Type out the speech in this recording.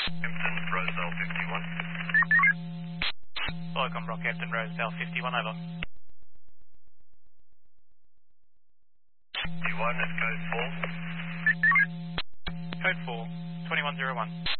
Hampton, Roseville 51. Locom Rockhampton, Roseville 51, over. 51 is code 4. Code 4, 2101.